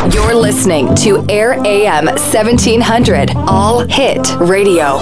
You're listening to Air AM 1700, All Hit Radio.